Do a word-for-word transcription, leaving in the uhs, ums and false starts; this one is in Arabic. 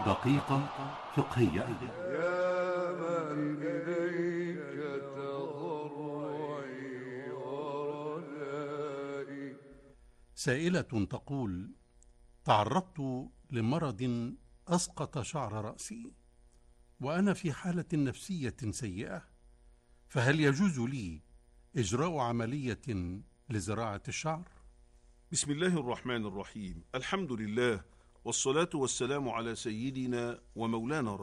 دقيقة فقهية. يا من إليك تضرعي ورجائي. سائلة تقول: تعرضت لمرض أسقط شعر رأسي وأنا في حالة نفسية سيئة، فهل يجوز لي إجراء عملية لزراعة الشعر؟ بسم الله الرحمن الرحيم. الحمد لله، والصلاة والسلام على سيدنا ومولانا